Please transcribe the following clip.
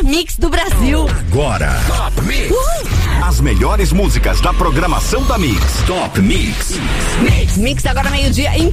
Mix do Brasil. Agora, Top Mix. As melhores músicas da programação da Mix. Top Mix. Mix agora meio-dia em